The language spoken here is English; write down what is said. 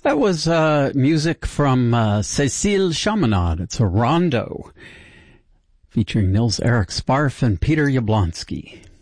That was music from Cécile Chaminade. It's a rondo featuring Nils Erik Sparf and Peter Jablonski.